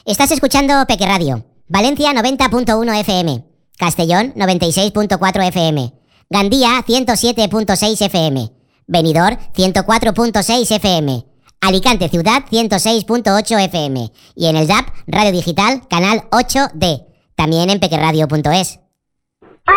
Estás escuchando Peque Radio. Valencia 90.1 FM. Castellón 96.4 FM. Gandía 107.6 FM. Benidorm 104.6 FM. Alicante Ciudad 106.8 FM. Y en el DAB, Radio Digital, canal 8D. También en pequeradio.es.